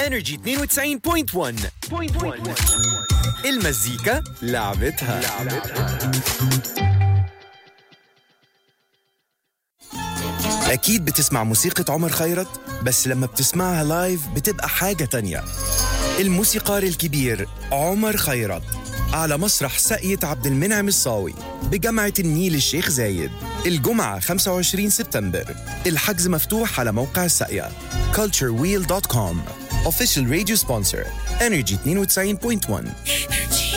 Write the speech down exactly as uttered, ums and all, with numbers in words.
إنرجي اثنين وتسعين فاصلة واحد. المزيكا لعبتها, لعبتها. أكيد بتسمع موسيقى عمر خيرت، بس لما بتسمعها لايف بتبقى حاجة تانية. الموسيقار الكبير عمر خيرت على مسرح ساقية عبد المنعم الصاوي بجامعة النيل الشيخ زايد الجمعة خمسة وعشرين سبتمبر. الحجز مفتوح على موقع الساقية كولتشر ويل دوت كوم. Official radio sponsor إنرجي اثنين وتسعين فاصلة واحد.